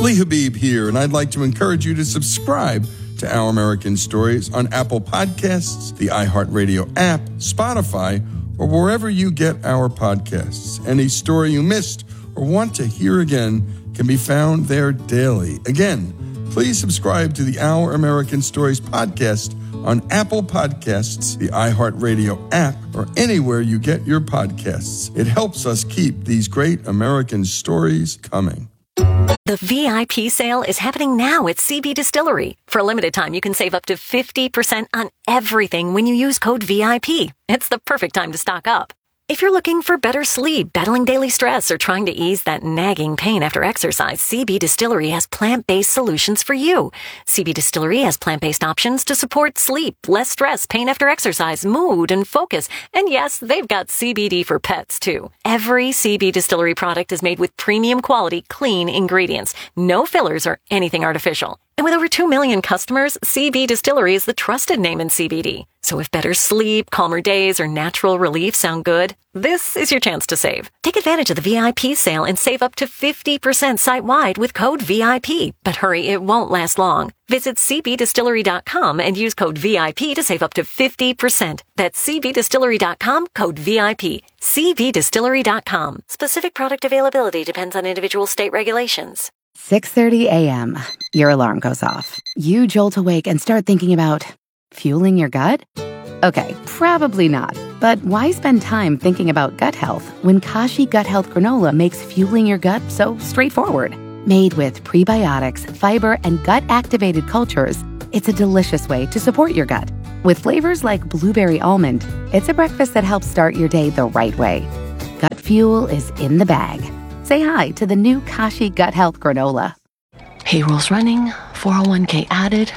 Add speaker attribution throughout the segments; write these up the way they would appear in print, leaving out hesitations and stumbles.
Speaker 1: Ali Habib here, and I'd like to encourage you to subscribe to Our American Stories on Apple Podcasts, the iHeartRadio app, Spotify, or wherever you get our podcasts. Any story you missed or want to hear again can be found there daily. Again, please subscribe to the Our American Stories podcast on Apple Podcasts, the iHeartRadio app, or anywhere you get your podcasts. It helps us keep these great American stories coming.
Speaker 2: The VIP sale is happening now at CB Distillery. For a limited time, you can save up to 50% on everything when you use code VIP. It's the perfect time to stock up. If you're looking for better sleep, battling daily stress, or trying to ease that nagging pain after exercise, CB Distillery has plant-based solutions for you. CB Distillery has plant-based options to support sleep, less stress, pain after exercise, mood, and focus. And yes, they've got CBD for pets, too. Every CB Distillery product is made with premium quality, clean ingredients. No fillers or anything artificial. And with over 2 million customers, CB Distillery is the trusted name in CBD. So if better sleep, calmer days, or natural relief sound good, this is your chance to save. Take advantage of the VIP sale and save up to 50% site-wide with code VIP. But hurry, it won't last long. Visit cbdistillery.com and use code VIP to save up to 50%. That's cbdistillery.com, code VIP. cbdistillery.com. Specific product availability depends on individual state regulations.
Speaker 3: 6:30 a.m. Your alarm goes off. You jolt awake and start thinking about fueling your gut? Okay, probably not. But why spend time thinking about gut health when Kashi Gut Health Granola makes fueling your gut so straightforward? Made with prebiotics, fiber, and gut-activated cultures, it's a delicious way to support your gut. With flavors like blueberry almond, it's a breakfast that helps start your day the right way. Gut fuel is in the bag. Say hi to the new Kashi Gut Health Granola.
Speaker 4: Payroll's running, 401k added.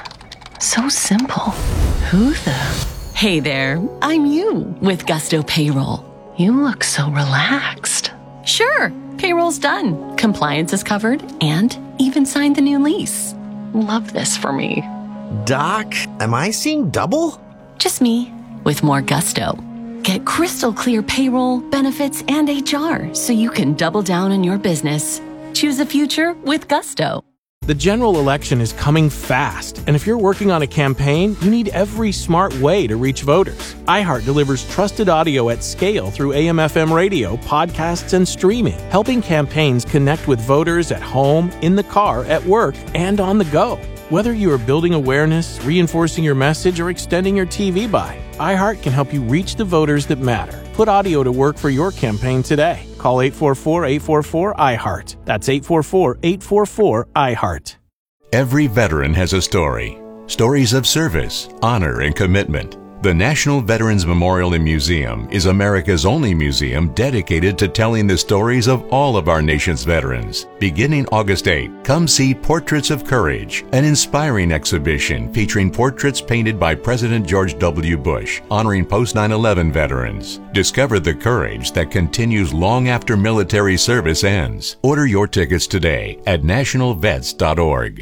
Speaker 4: So simple. Who the? Hey there, I'm you with Gusto Payroll. You look so relaxed. Sure, payroll's done. Compliance is covered and even signed the new lease. Love this for me.
Speaker 5: Doc, am I seeing double?
Speaker 4: Just me with more gusto. Get crystal clear payroll, benefits, and HR so you can double down on your business. Choose the future with Gusto.
Speaker 6: The general election is coming fast, and if you're working on a campaign, you need every smart way to reach voters. iHeart delivers trusted audio at scale through AM/FM radio, podcasts, and streaming, helping campaigns connect with voters at home, in the car, at work, and on the go. Whether you are building awareness, reinforcing your message, or extending your TV buy, iHeart can help you reach the voters that matter. Put audio to work for your campaign today. Call 844-844-iHeart. That's 844-844-iHeart.
Speaker 7: Every veteran has a story. Stories of service, honor, and commitment. The National Veterans Memorial and Museum is America's only museum dedicated to telling the stories of all of our nation's veterans. Beginning August 8, come see Portraits of Courage, an inspiring exhibition featuring portraits painted by President George W. Bush, honoring post-9/11 veterans. Discover the courage that continues long after military service ends. Order your tickets today at nationalvets.org.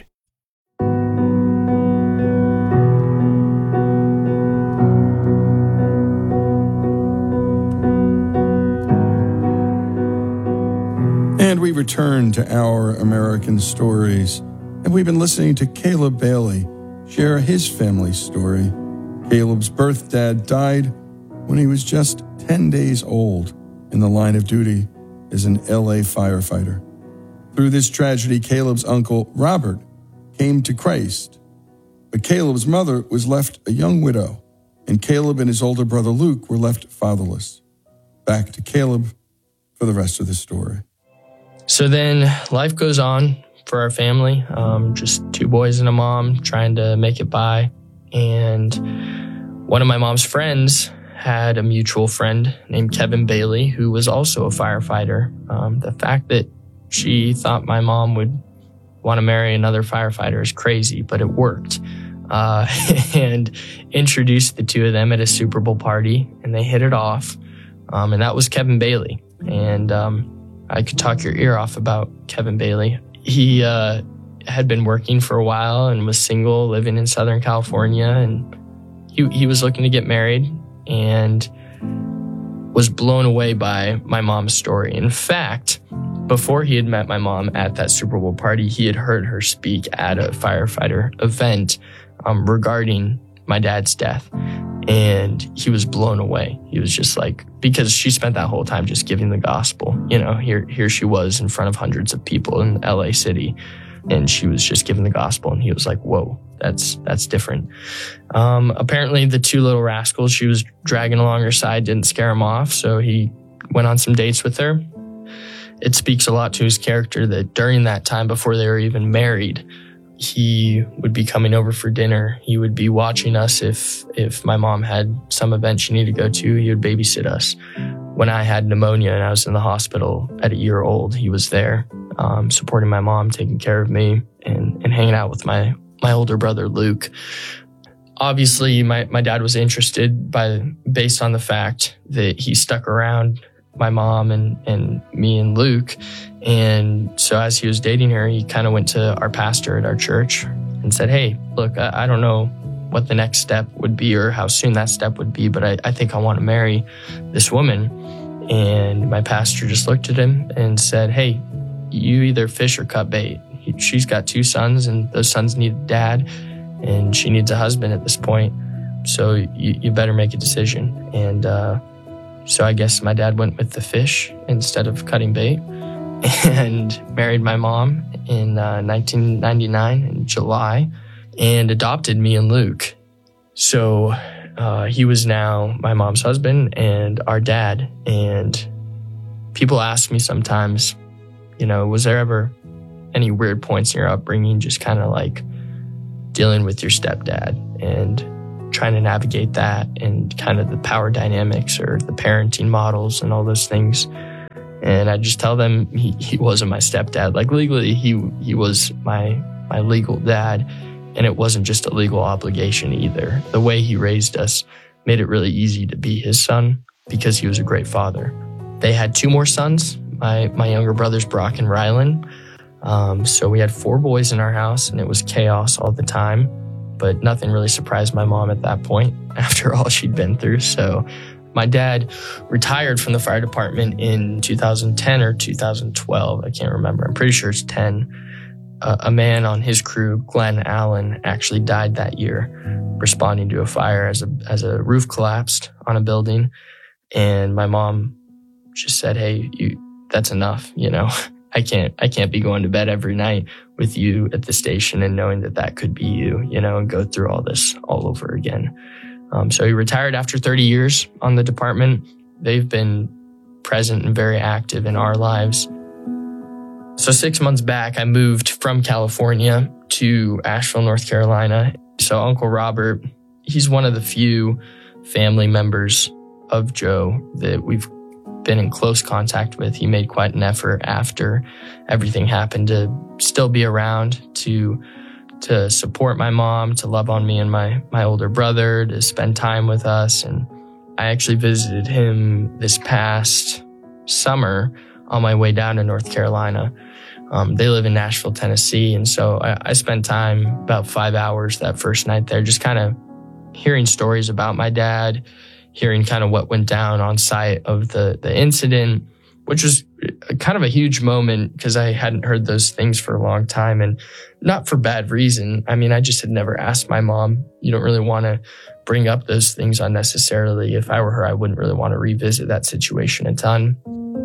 Speaker 1: And we return to Our American Stories, and we've been listening to Caleb Bailey share his family story. Caleb's birth dad died when he was just 10 days old in the line of duty as an LA firefighter. Through this tragedy, Caleb's uncle, Robert, came to Christ, but Caleb's mother was left a young widow, and Caleb and his older brother Luke were left fatherless. Back to Caleb for the rest of the story.
Speaker 8: So then life goes on for our family, just two boys and a mom trying to make it by. And one of my mom's friends had a mutual friend named Kevin Bailey, who was also a firefighter. The fact that she thought my mom would want to marry another firefighter is crazy, but it worked. And introduced the two of them at a Super Bowl party, and they hit it off. And that was Kevin Bailey. And I could talk your ear off about Kevin Bailey. He had been working for a while and was single, living in Southern California, and he was looking to get married and was blown away by my mom's story. In fact, before he had met my mom at that Super Bowl party, he had heard her speak at a firefighter event regarding my dad's death. And he was blown away. He was just like, because she spent that whole time just giving the gospel. You know, here she was in front of hundreds of people in LA City, and she was just giving the gospel. And he was like, whoa, that's different. Apparently the two little rascals she was dragging along her side didn't scare him off. So he went on some dates with her. It speaks a lot to his character that during that time, before they were even married, he would be coming over for dinner. He would be watching us. If my mom had some event she needed to go to, he would babysit us. When I had pneumonia and I was in the hospital at a year old, he was there, supporting my mom, taking care of me, and hanging out with my older brother, Luke. Obviously, my dad was interested based on the fact that he stuck around my mom and me and Luke. And so as he was dating her, he kind of went to our pastor at our church and said, hey, look, I don't know what the next step would be or how soon that step would be, but I think I want to marry this woman. And my pastor just looked at him and said, hey, you either fish or cut bait. She's got 2 sons, and those sons need a dad, and she needs a husband at this point. So you better make a decision. And so I guess my dad went with the fish instead of cutting bait, and married my mom in 1999 in July, and adopted me and Luke. So he was now my mom's husband and our dad. And people ask me sometimes, you know, was there ever any weird points in your upbringing, just kind of like dealing with your stepdad and trying to navigate that and kind of the power dynamics or the parenting models and all those things? And I just tell them he wasn't my stepdad. Like legally, he was my legal dad, and it wasn't just a legal obligation either. The way he raised us made it really easy to be his son because he was a great father. They had 2 more sons, my younger brothers, Brock and Rylan. So we had 4 boys in our house, and it was chaos all the time. But nothing really surprised my mom at that point after all she'd been through. So my dad retired from the fire department in 2010 or 2012. I can't remember. I'm pretty sure it's 10. A man on his crew, Glenn Allen, actually died that year responding to a fire as a roof collapsed on a building. And my mom just said, hey, that's enough, you know. I can't be going to bed every night with you at the station and knowing that could be you, you know, and go through all this all over again. So he retired after 30 years on the department. They've been present and very active in our lives. So 6 months back, I moved from California to Asheville, North Carolina. So Uncle Robert, he's one of the few family members of Joe that we've been in close contact with. He made quite an effort after everything happened to still be around to support my mom, to love on me and my older brother, to spend time with us. And I actually visited him this past summer on my way down to North Carolina. They live in Nashville, Tennessee. And so I spent time, about 5 hours that first night there, just kind of hearing stories about my dad, hearing kind of what went down on site of the incident, which was kind of a huge moment because I hadn't heard those things for a long time, and not for bad reason. I mean, I just had never asked my mom. You don't really want to bring up those things unnecessarily. If I were her, I wouldn't really want to revisit that situation a ton.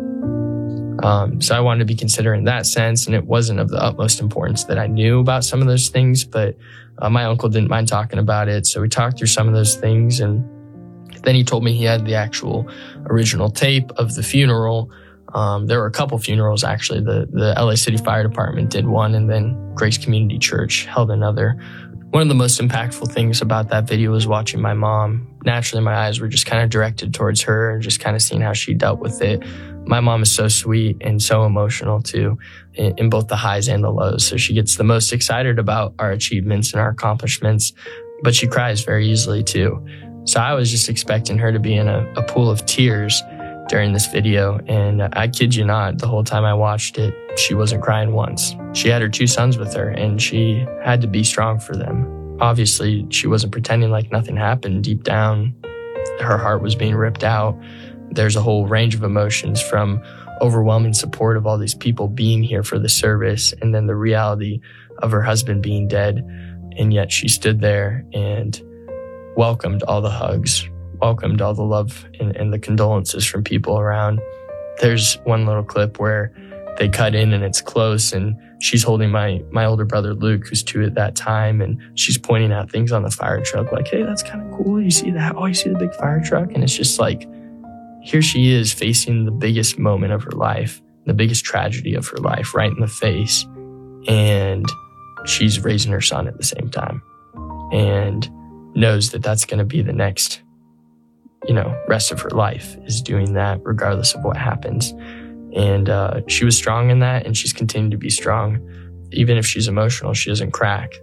Speaker 8: So I wanted to be considerate in that sense, and it wasn't of the utmost importance that I knew about some of those things, but my uncle didn't mind talking about it. So we talked through some of those things, and then he told me he had the actual original tape of the funeral. There were a couple funerals, actually. The LA City Fire Department did one, and then Grace Community Church held another. One of the most impactful things about that video was watching my mom. Naturally, my eyes were just kind of directed towards her and just kind of seeing how she dealt with it. My mom is so sweet and so emotional too, in both the highs and the lows. So she gets the most excited about our achievements and our accomplishments, but she cries very easily too. So I was just expecting her to be in a pool of tears during this video. And I kid you not, the whole time I watched it, she wasn't crying once. She had her 2 sons with her, and she had to be strong for them. Obviously, she wasn't pretending like nothing happened. Deep down, her heart was being ripped out. There's a whole range of emotions from overwhelming support of all these people being here for the service, and then the reality of her husband being dead. And yet she stood there and welcomed all the hugs, welcomed all the love and the condolences from people around. There's one little clip where they cut in and it's close, and she's holding my older brother, Luke, who's 2 at that time. And she's pointing out things on the fire truck like, hey, that's kind of cool. You see that? Oh, you see the big fire truck? And it's just like, here she is facing the biggest moment of her life, the biggest tragedy of her life right in the face. And she's raising her son at the same time and knows that that's going to be the next, rest of her life, is doing that regardless of what happens. And she was strong in that, and she's continued to be strong. Even if she's emotional, she doesn't crack,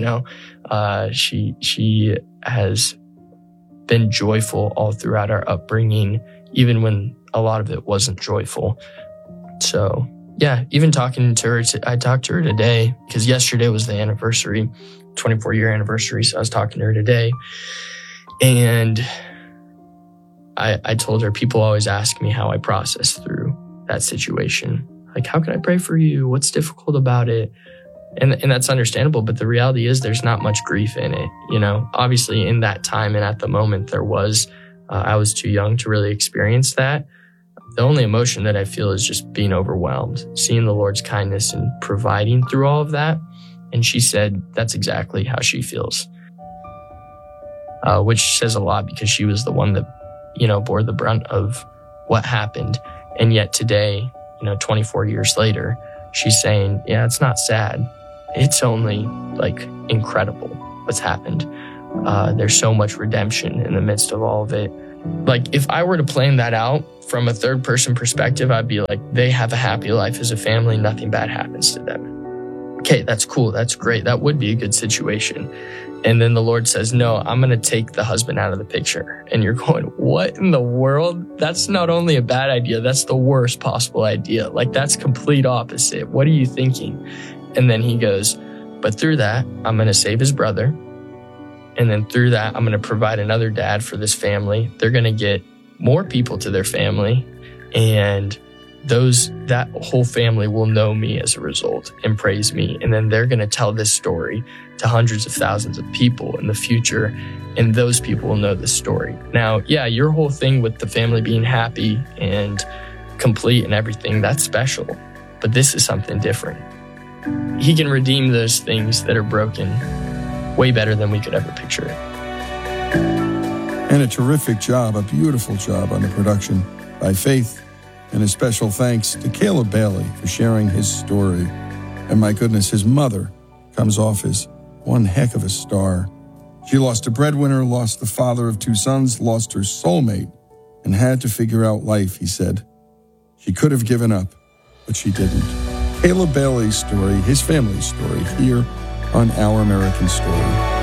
Speaker 8: She has been joyful all throughout our upbringing, even when a lot of it wasn't joyful. So, yeah, even talking to her, I talked to her today because yesterday was the anniversary, 24-year anniversary. So I was talking to her today, and I told her, people always ask me how I process through that situation. Like, how can I pray for you? What's difficult about it? And that's understandable, but the reality is there's not much grief in it. Obviously in that time and at the moment there was, I was too young to really experience that. The only emotion that I feel is just being overwhelmed, seeing the Lord's kindness and providing through all of that. And she said that's exactly how she feels, which says a lot because she was the one that, bore the brunt of what happened. And yet today, 24 years later, she's saying, yeah, it's not sad. It's only incredible what's happened. There's so much redemption in the midst of all of it. If I were to plan that out from a third person perspective, I'd be like, they have a happy life as a family. Nothing bad happens to them. Okay, that's cool. That's great. That would be a good situation. And then the Lord says, no, I'm going to take the husband out of the picture. And you're going, what in the world? That's not only a bad idea, that's the worst possible idea. That's complete opposite. What are you thinking? And then he goes, but through that, I'm going to save his brother. And then through that, I'm going to provide another dad for this family. They're going to get more people to their family. And that whole family will know me as a result and praise me. And then they're going to tell this story to hundreds of thousands of people in the future. And those people will know this story. Now, yeah, your whole thing with the family being happy and complete and everything, that's special. But this is something different. He can redeem those things that are broken way better than we could ever picture it.
Speaker 1: And a terrific job, a beautiful job on the production by Faith. And a special thanks to Caleb Bailey for sharing his story. And my goodness, his mother comes off as one heck of a star. She lost a breadwinner, lost the father of 2 sons, lost her soulmate, and had to figure out life, he said. She could have given up, but she didn't. Caleb Bailey's story, his family's story, here on Our American Story.